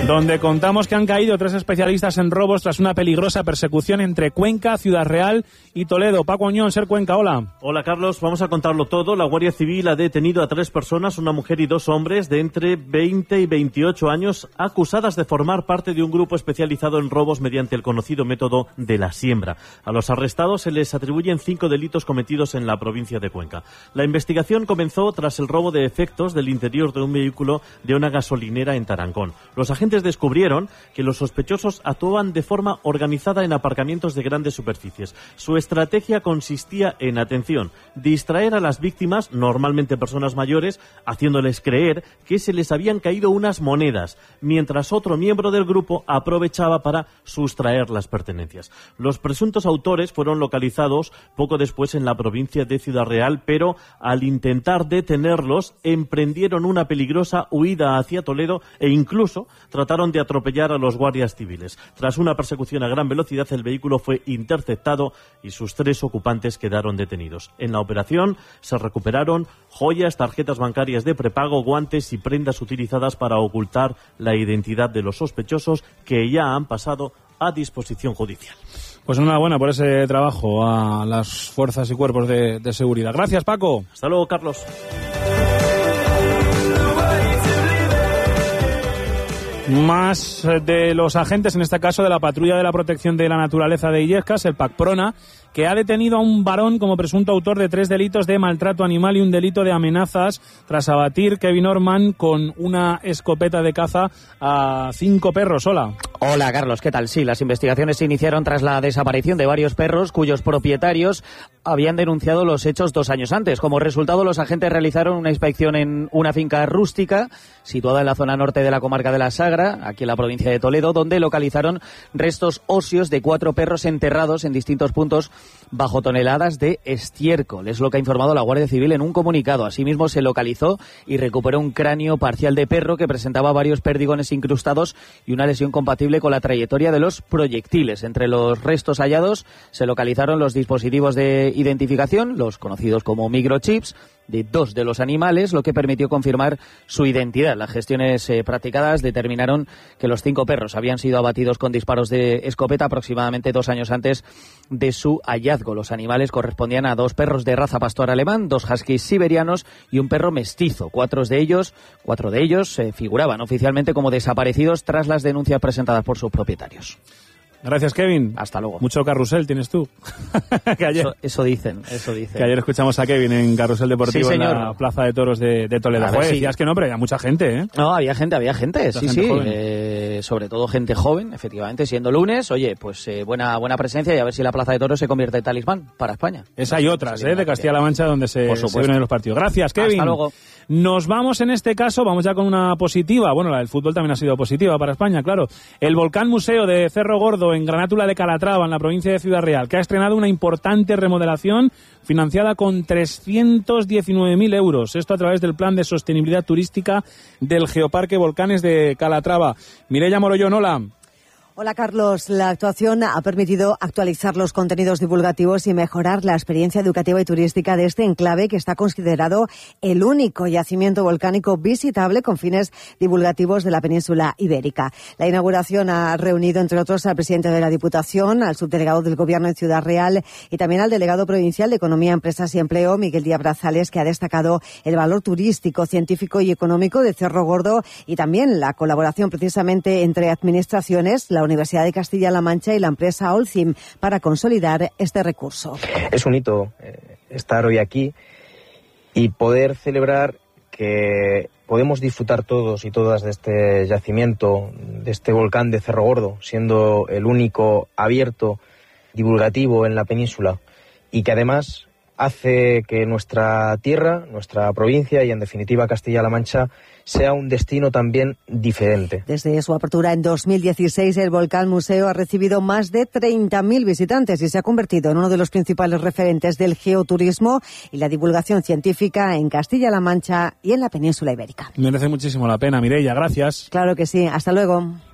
donde contamos que han caído 3 especialistas en robos tras una peligrosa persecución entre Cuenca, Ciudad Real y Toledo. Paco Añón, Ser Cuenca, hola. Hola Carlos, vamos a contarlo todo. La Guardia Civil ha detenido a 3 personas, una mujer y 2 hombres de entre 20 y 28 años, acusadas de formar parte de un grupo especializado en robos mediante el conocido método de la siembra. A los arrestados se les atribuyen 5 delitos cometidos en la provincia de Cuenca. La investigación comenzó tras el robo de efectos del interior de un vehículo de una gasolinera en Tarancón. Los agentes descubrieron que los sospechosos actuaban de forma organizada en aparcamientos de grandes superficies. Su estrategia consistía en, atención, distraer a las víctimas, normalmente personas mayores, haciéndoles creer que se les habían caído unas monedas, mientras otro miembro del grupo aprovechaba para sustraer las pertenencias. Los presuntos autores fueron localizados poco después en la provincia de Ciudad Real, pero al intentar detenerlos emprendieron una peligrosa huida hacia Toledo e incluso trataron de atropellar a los guardias civiles. Tras una persecución a gran velocidad, el vehículo fue interceptado y sus 3 ocupantes quedaron detenidos. En la operación se recuperaron joyas, tarjetas bancarias de prepago, guantes y prendas utilizadas para ocultar la identidad de los sospechosos, que ya han pasado a disposición judicial. Pues enhorabuena por ese trabajo a las fuerzas y cuerpos de seguridad. Gracias, Paco. Hasta luego, Carlos. Más de los agentes, en este caso de la Patrulla de la Protección de la Naturaleza de Illescas, el PACPRONA, que ha detenido a un varón como presunto autor de 3 delitos de maltrato animal y un delito de amenazas tras abatir, Kevin Orman, con una escopeta de caza a 5 perros. Hola. Hola, Carlos, ¿qué tal? Sí, las investigaciones se iniciaron tras la desaparición de varios perros cuyos propietarios habían denunciado los hechos 2 años antes. Como resultado, los agentes realizaron una inspección en una finca rústica situada en la zona norte de la comarca de la Sagra, aquí en la provincia de Toledo, donde localizaron restos óseos de 4 perros enterrados en distintos puntos bajo toneladas de estiércol. Es lo que ha informado la Guardia Civil en un comunicado. Asimismo, se localizó y recuperó un cráneo parcial de perro que presentaba varios perdigones incrustados y una lesión compatible con la trayectoria de los proyectiles. Entre los restos hallados se localizaron los dispositivos de identificación, los conocidos como microchips, de 2 de los animales, lo que permitió confirmar su identidad. Las gestiones practicadas determinaron que los 5 perros habían sido abatidos con disparos de escopeta aproximadamente 2 años antes de su hallazgo. Los animales correspondían a 2 perros de raza pastor alemán, 2 huskies siberianos y un perro mestizo. 4 de ellos figuraban oficialmente como desaparecidos tras las denuncias presentadas por sus propietarios. Gracias, Kevin. Hasta luego. Mucho carrusel tienes tú. Que ayer, eso dicen. Que ayer escuchamos a Kevin en Carrusel Deportivo, sí, en la Plaza de Toros de Toledo. Joder, sí. Decías que no, pero había mucha gente, ¿eh? No, había gente, sí, joven. Sobre todo gente joven, efectivamente, siendo lunes. Oye, pues buena presencia y a ver si la Plaza de Toros se convierte en talismán para España. Esa hay otras, de Castilla-La Mancha, donde se ven los partidos. Gracias, Kevin. Hasta luego. Nos vamos en este caso, vamos ya con una positiva. Bueno, la del fútbol también ha sido positiva para España, claro. El Volcán Museo de Cerro Gordo, en Granátula de Calatrava, en la provincia de Ciudad Real, que ha estrenado una importante remodelación financiada con 319.000 euros. Esto a través del Plan de Sostenibilidad Turística del Geoparque Volcanes de Calatrava. Mireia Morollón, hola. Hola, Carlos. La actuación ha permitido actualizar los contenidos divulgativos y mejorar la experiencia educativa y turística de este enclave, que está considerado el único yacimiento volcánico visitable con fines divulgativos de la península ibérica. La inauguración ha reunido, entre otros, al presidente de la Diputación, al subdelegado del Gobierno en Ciudad Real y también al delegado provincial de Economía, Empresas y Empleo, Miguel Díaz Brazales, que ha destacado el valor turístico, científico y económico de Cerro Gordo y también la colaboración precisamente entre administraciones, la Universidad de Castilla-La Mancha y la empresa Holcim para consolidar este recurso. Es un hito estar hoy aquí y poder celebrar que podemos disfrutar todos y todas de este yacimiento, de este volcán de Cerro Gordo, siendo el único abierto divulgativo en la península y que además hace que nuestra tierra, nuestra provincia y en definitiva Castilla-La Mancha sea un destino también diferente. Desde su apertura en 2016, el Volcán Museo ha recibido más de 30.000 visitantes y se ha convertido en uno de los principales referentes del geoturismo y la divulgación científica en Castilla-La Mancha y en la península ibérica. Merece muchísimo la pena, Mireia, gracias. Claro que sí, hasta luego.